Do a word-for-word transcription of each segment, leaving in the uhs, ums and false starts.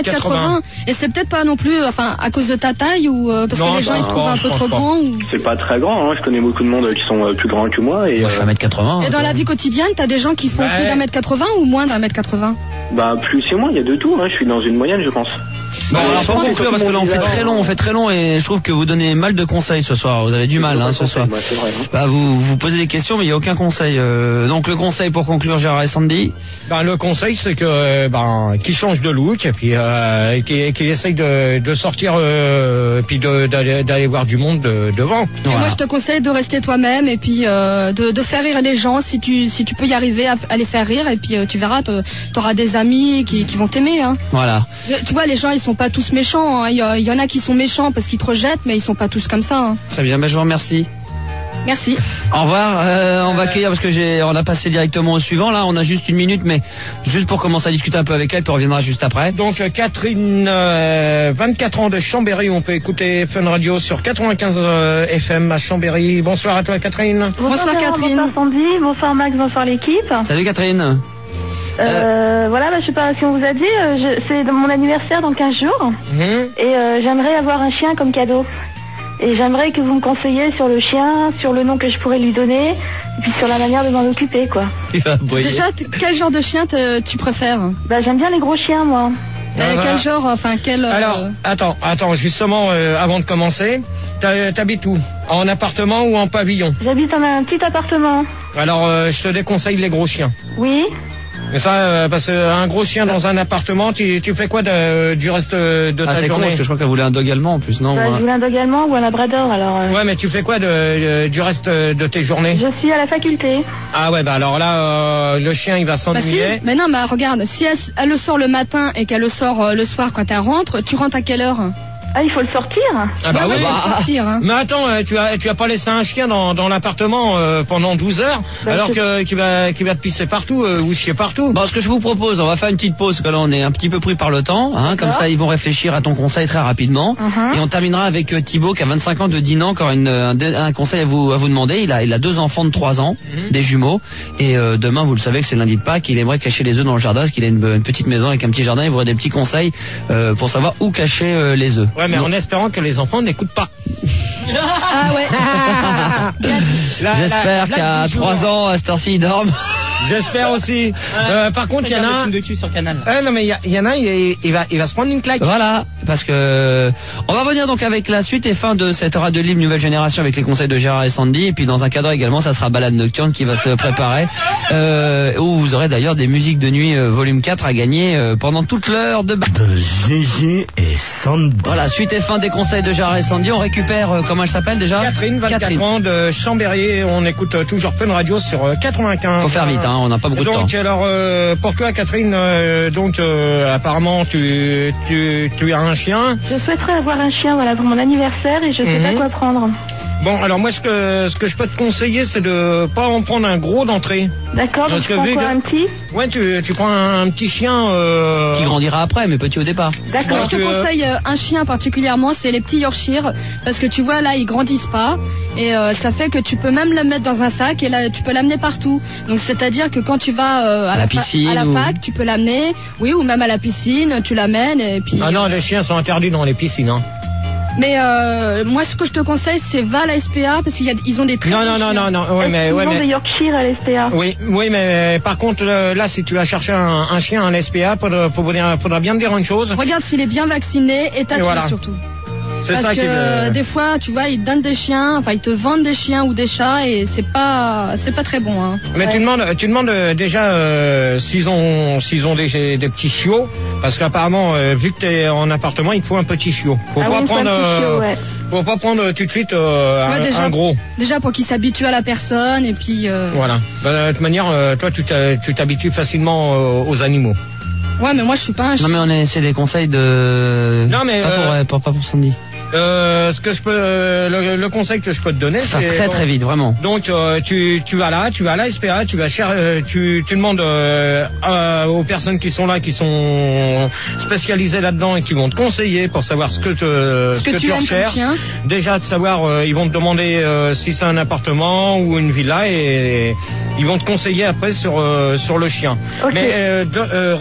quatre-vingts. Et c'est peut-être pas non plus, enfin, à cause de ta taille ou euh, parce non, que les gens ils trouvent un peu trop pas. grand ou... C'est pas très grand, hein. Je connais beaucoup de monde qui sont euh, plus grands que moi. Et, moi, je suis un mètre quatre-vingts. Et dans la vie quotidienne, t'as des gens qui font bah, plus d'un mètre quatre-vingts ou moins d'un mètre quatre-vingts? Bah, plus et moins, il y a de tout, hein. Je suis dans une moyenne, je pense. Bon, alors, alors, pour conclure, parce que là, on fait très long, on fait très long, et je trouve que vous donnez mal de conseils ce soir. Vous avez du mal, hein, ce soir. Bah, c'est vrai, hein. Bah, vous, vous posez des questions, mais il n'y a aucun conseil. Euh, donc, le conseil pour conclure, Gérard et Sandy? Bah, le conseil, c'est que, euh, ben, qu'ils changent de look, et puis, euh, qu'ils, qu'ils essayent de, de sortir, euh, et puis de, d'aller, d'aller voir du monde de, devant. Et voilà. moi, je te conseille de rester toi-même, et puis, euh, de, de faire rire les gens, si tu, si tu peux y arriver à, à les faire rire, et puis, euh, tu verras, t'auras des amis qui, qui vont t'aimer, hein. Voilà. Tu vois, les gens, ils sont pas tous méchants, hein. Il y, y en a qui sont méchants parce qu'ils te rejettent, mais ils sont pas tous comme ça, hein. Très bien, ben, je vous remercie. Merci. Au revoir. Euh, on va accueillir parce que j'ai, on a passé directement au suivant. Là, on a juste une minute, mais juste pour commencer à discuter un peu avec elle, puis on reviendra juste après. Donc Catherine, euh, vingt-quatre ans de Chambéry. On peut écouter Fun Radio sur quatre-vingt-quinze euh, F M à Chambéry. Bonsoir à toi, Catherine. Bonsoir, bonsoir Catherine. Bonsoir Sandy. Bonsoir Max. Bonsoir l'équipe. Salut Catherine. Euh, euh, voilà, bah, je sais pas si on vous a dit, euh, je, c'est mon anniversaire dans quinze jours. Mmh. Et euh, j'aimerais avoir un chien comme cadeau. Et j'aimerais que vous me conseilliez sur le chien, sur le nom que je pourrais lui donner, et puis sur la manière de m'en occuper, quoi. Déjà, quel genre de chien te, tu préfères? Bah, j'aime bien les gros chiens, moi. Euh, quel genre, enfin, quel... Euh... Alors, attends, attends, justement, euh, avant de commencer, t'habites où? En appartement ou en pavillon? J'habite dans un petit appartement. Alors, euh, je te déconseille les gros chiens. Oui. Mais ça, euh, parce qu'un gros chien dans un appartement, tu, tu fais quoi de, du reste de ah, ta c'est journée? Con, parce que je crois qu'elle voulait un dog allemand en plus, non? Bah, ouais. Je voulais un dog allemand ou un labrador, alors... Euh... Ouais, mais tu fais quoi de, de, du reste de tes journées? Je suis à la faculté. Ah ouais, bah alors là, euh, le chien, il va s'ennuyer. Bah si, mais non, mais regarde, si elle, elle le sort le matin et qu'elle le sort euh, le soir quand elle rentre, tu rentres à quelle heure? Ah, il faut le sortir? Ah bah ouais, oui, bah, bah, sortir, hein. Mais attends, tu as, tu as pas laissé un chien dans, dans l'appartement euh, pendant douze heures, bah, alors que, qu'il va, qu'il va te pisser partout euh, ou chier partout. Bon, ce que je vous propose, on va faire une petite pause, parce que là on est un petit peu pris par le temps, hein, comme ça ils vont réfléchir à ton conseil très rapidement, uh-huh. Et on terminera avec euh, Thibaut qui a vingt-cinq ans de Dinan, qui aura une, un, un conseil à vous, à vous demander. Il a, il a deux enfants de trois ans, uh-huh. Des jumeaux, et euh, demain vous le savez que c'est lundi de Pâques, il aimerait cacher les œufs dans le jardin, parce qu'il a une, une petite maison avec un petit jardin, il voudrait des petits conseils euh, pour savoir où cacher euh, les œufs. Ouais, mais Donc, en espérant que les enfants n'écoutent pas. Ah ouais. la, J'espère la, qu'à trois ans, à cette heure-ci, ils dorment. J'espère aussi. Euh, par contre, il y en a un. de cul sur Canal. Euh, non, mais il y, y en a un, il, il va, il va se prendre une claque. Voilà, parce que on va revenir donc avec la suite et fin de cette radio libre nouvelle génération avec les conseils de Gérard et Sandy, et puis dans un cadre également, ça sera Balade nocturne qui va se préparer, euh, où vous aurez d'ailleurs des musiques de nuit euh, volume quatre à gagner euh, pendant toute l'heure de. De Gégé et Sandy. Voilà, suite et fin des conseils de Gérard et Sandy. On récupère, euh, comment elle s'appelle déjà? Catherine, vingt-quatre Catherine. ans de Chambéry. On écoute euh, toujours Fun Radio sur euh, quatre-vingt-quinze. Faut faire vite, hein, on n'a pas beaucoup donc, de temps. Donc alors, euh, pour toi Catherine, euh, donc euh, apparemment tu, tu, tu as un chien. Je souhaiterais avoir un chien, voilà, pour mon anniversaire, et je sais mm-hmm. pas quoi prendre. Bon, alors moi, ce que, ce que je peux te conseiller, c'est de pas en prendre un gros d'entrée. D'accord, donc je prends quoi, un petit? Ouais, tu, tu prends un, un petit chien... Euh... Qui grandira après, mais petit au départ. D'accord. Moi, je te conseille euh, un chien particulièrement, c'est les petits Yorkshire, parce que tu vois, là, ils grandissent pas, et euh, ça fait que tu peux même le mettre dans un sac, et là, tu peux l'amener partout. Donc, c'est-à-dire que quand tu vas euh, à, à la, la piscine à la ou... fac, tu peux l'amener, oui, ou même à la piscine, tu l'amènes, et puis... Ah non, euh... les chiens sont interdits dans les piscines, hein. Mais euh, moi, ce que je te conseille, c'est va à la S P A parce qu'ils ont des très non, non, non, non, non, ouais, mais, ouais, mais... des Yorkshire à l'S P A. Oui, oui, mais par contre, là, si tu vas chercher un, un chien à l'S P A, faudra, faudra, faudra bien te dire une chose. Regarde s'il est bien vacciné et tatoué voilà. Surtout. C'est Parce ça que qui me... des fois, tu vois, ils te donnent des chiens, enfin ils te vendent des chiens ou des chats et c'est pas, c'est pas très bon. Hein. Mais ouais. tu demandes, tu demandes déjà euh, s'ils ont, s'ils ont des, des petits chiots, parce qu'apparemment, euh, vu que t'es en appartement, il te faut un petit chiot. Faut ah pas oui, prendre, euh, chiot, ouais. faut pas prendre tout de suite euh, ouais, un, déjà, un gros. Déjà pour qu'ils s'habituent à la personne et puis. Euh... Voilà. Bah, de toute manière, euh, toi, tu t'habitues facilement euh, aux animaux. Ouais, mais moi je suis pas un chien. Non, mais on est, c'est des conseils de. Non, mais. Pas pour, euh... pour, pas pour Sandy. Euh, ce que je peux, euh, le, le conseil que je peux te donner, c'est très très vite, vraiment. Donc euh, tu, tu vas là, tu vas à la S P A, tu vas cher, euh, tu, tu demandes euh, euh, aux personnes qui sont là, qui sont spécialisées là-dedans et qui vont te conseiller pour savoir ce que, te, ce ce que, que tu, tu recherches. Déjà de savoir, euh, ils vont te demander euh, si c'est un appartement ou une villa et ils vont te conseiller après sur euh, sur le chien. Okay. Mais euh, de, euh, renseigne-toi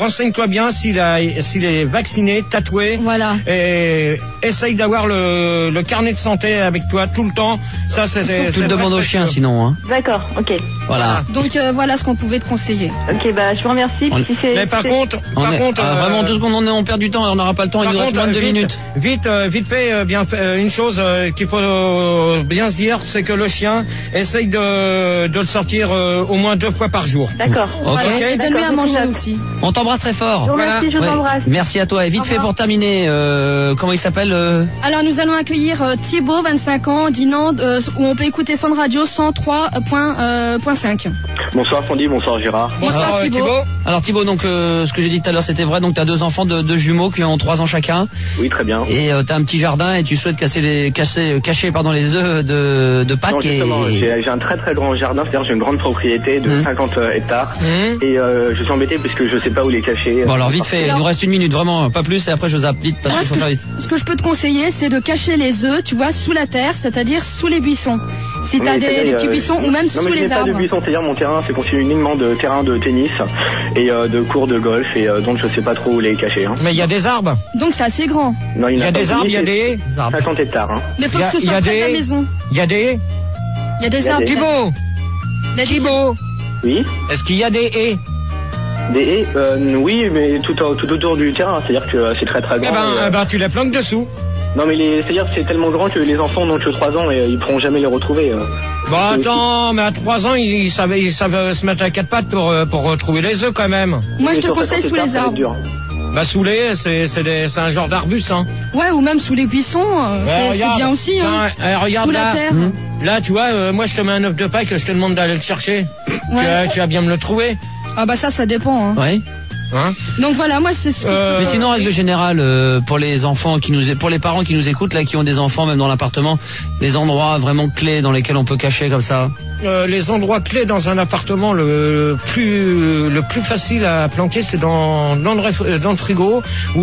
bien s'il a, s'il est vacciné, tatoué. Voilà. Et essaye d'avoir le, le carnet de santé avec toi tout le temps. Ça, c'est. Tu le demandes au chien, sinon. Hein. D'accord, ok. Voilà. Donc euh, voilà ce qu'on pouvait te conseiller. Ok, bah je vous remercie. On... Si c'est, Mais par c'est... contre, par est... contre, ah, euh... vraiment deux secondes, on, est, on perd du temps, on n'aura pas le temps. Il nous reste moins de deux vite, minutes. Vite, euh, vite fait, euh, bien euh, une chose euh, qu'il faut euh, bien se dire, c'est que le chien essaye de, de le sortir euh, au moins deux fois par jour. D'accord. Voilà. Okay. Et donne-lui à manger aussi. On t'embrasse très fort. Je vous remercie, Voilà. je vous Ouais. embrasse. Merci à toi. Et vite fait pour terminer, euh, comment il s'appelle euh... Alors nous allons accueillir euh, Thibaut, vingt-cinq ans, d'Inan, euh, où on peut écouter Fun Radio cent trois point cinq. Bonsoir Sandy, bonsoir Gérard. Bonsoir Alors, euh, Thibaut. Thibaut. Alors Thibaut, donc euh, ce que j'ai dit tout à l'heure c'était vrai, donc tu as deux enfants de deux jumeaux qui ont trois ans chacun Oui, très bien. et euh, tu as un petit jardin et tu souhaites casser les casser cacher pardon les œufs de de Pâques. Non, justement, et j'ai, j'ai un très très grand jardin, c'est-à-dire j'ai une grande propriété de Mmh. cinquante hectares Mmh. et euh, je suis embêté puisque je sais pas où les cacher. Bon alors vite fait, il nous reste une minute, vraiment pas plus et après je zappe vite parce Moi, qu'il ce, faut que faire je, vite. ce que je peux te conseiller, c'est de cacher les œufs, tu vois, sous la terre, c'est-à-dire sous les buissons. Si Oui, t'as mais des, c'est-à-dire, des petits euh, buissons ou même non, sous mais je n'ai les pas de arbres. buisson, c'est-à-dire mon terrain c'est constitué uniquement de terrain de tennis et euh, de cours de golf et euh, donc je sais pas trop où les cacher. Hein. Mais il y a des arbres. Donc c'est assez grand. Non, Il y a pas des de arbres, il y a tennis, des. c'est cinquante hectares. Hein. Mais faut Il y que a- ce il y a soit près de la des- maison. Il y a des. Il y a des Il y a arbres. des- Thibaut. Il a dit- Thibaut. Oui. Est-ce qu'il y a des haies? Des haies, euh, oui, mais tout, au- tout autour du terrain, c'est-à-dire que euh, c'est très très Eh grand. ben, et, euh, eh ben, tu les planques dessous. Non, mais les, c'est-à-dire que c'est tellement grand que les enfants n'ont que trois ans et euh, ils pourront jamais les retrouver. Euh. Bon, attends, mais à trois ans, ils, ils savent, ils savent se mettre à quatre pattes pour, euh, pour retrouver les œufs quand même. Moi Mais je te sur conseille cinquante sous les hectares, ça va être arbres. dur. Bah, sous les, c'est, c'est, des- c'est un genre d'arbuste, hein. Ouais, ou même sous les buissons, euh, Ouais, c'est, c'est regarde. bien aussi. Hein. Tiens, eh, regarde Sous là. la terre. Mmh. Là, tu vois, euh, moi, je te mets un œuf de Pâques, je te demande d'aller le chercher. Tu, Ouais. vas, tu vas bien me le trouver. Ah bah ça, ça dépend. Hein. Ouais. Hein? Donc voilà, moi c'est ce que je peux Euh, Mais te sinon, conseiller. règle générale, euh, pour les enfants qui nous, pour les parents qui nous écoutent là, qui ont des enfants même dans l'appartement, les endroits vraiment clés dans lesquels on peut cacher comme ça. Euh, les endroits clés dans un appartement, le plus le plus facile à planquer, c'est dans dans le, ref- dans le frigo ou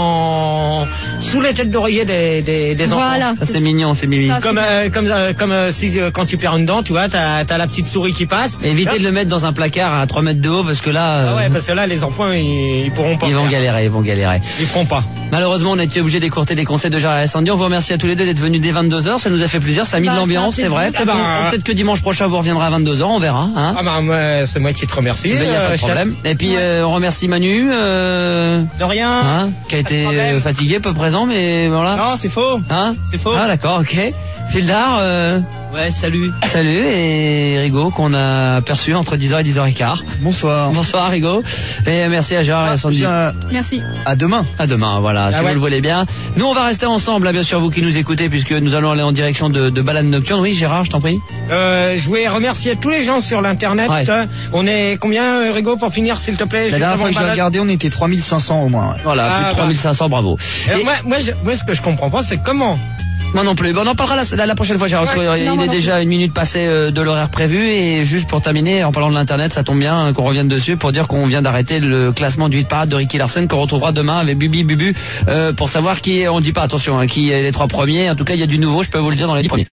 dans sous les têtes d'oreiller des des, des enfants. Voilà. Ça c'est mignon, c'est mimi. Ça, c'est Comme bien. euh, comme euh, comme euh, si euh, quand tu perds une dent, tu vois, t'as t'as la petite souris qui passe. Évitez Hop. de le mettre dans un placard à trois mètres de haut parce que là, Ah euh, ouais, parce que là, les enfants, ils, ils pourront pas. ils vont faire. galérer, ils vont galérer. Ils feront pas. Malheureusement, on a été obligé d'écourter des conseils de Gérard et Sandy. On vous remercie à tous les deux d'être venus dès vingt-deux heures. Ça nous a fait plaisir, ça a mis Bah, de l'ambiance, c'est un c'est vrai. plaisir. Peut-être, Bah, qu'on- peut-être que dimanche prochain vous reviendrez à vingt-deux heures, on verra. Hein. Ah bah moi, c'est moi qui te remercie. Il n'y a pas euh, de problème. Et puis euh, on remercie Manu, euh, chef. De rien. hein, qui a été problème. euh, fatigué, peu présent, mais voilà. Non, c'est faux. Hein C'est faux. Ah d'accord, ok. Fildar, euh, Ouais, salut. salut, et Rigaud qu'on a aperçu entre dix heures et dix heures quinze. Bonsoir. Bonsoir Rigaud. Et merci à Gérard et à Sandy. À, Merci. à demain. À demain, voilà, si ouais. vous le voulez bien. Nous, on va rester ensemble, là, bien sûr, vous qui nous écoutez, puisque nous allons aller en direction de, de balade nocturne. Oui, Gérard, je t'en prie. Euh, je voulais remercier tous les gens sur l'internet. Ouais. On est combien, euh, Rigaud, pour finir, s'il te plaît? La juste dernière avant fois le que j'ai balade regardé, on était trois mille cinq cents au moins. ouais. Voilà, Ah, plus de bah. trois mille cinq cents, bravo. Euh, Et- moi, moi, je- moi, ce que je comprends pas, c'est comment. Moi non plus. Bon, on en parlera la, la, la prochaine fois, Gérard, parce Ouais. qu'il Non, est moi non déjà une minute passée euh, de l'horaire prévu. Et juste pour terminer, en parlant de l'internet, ça tombe bien euh, qu'on revienne dessus pour dire qu'on vient d'arrêter le classement du hit parade de Ricky Larson qu'on retrouvera demain avec Bubi Bubu euh, pour savoir qui est, on dit pas attention, hein, qui est les trois premiers. En tout cas, il y a du nouveau, je peux vous le dire, dans les dix premiers.